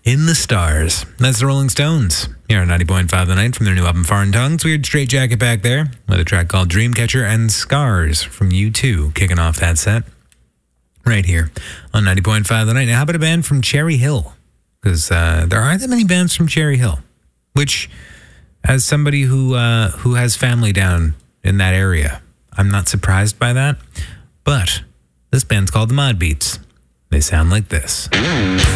In the Stars. That's the Rolling Stones. Here on 90.5 The Night from their new album Foreign Tongues. Weird Straight Jacket back there with a track called Dreamcatcher and Scars from U2 kicking off that set right here on 90.5 The Night. Now, how about a band from Cherry Hill? Because there aren't that many bands from Cherry Hill, which, as somebody who has family down in that area, I'm not surprised by that. But this band's called the Mod Beats. They sound like this.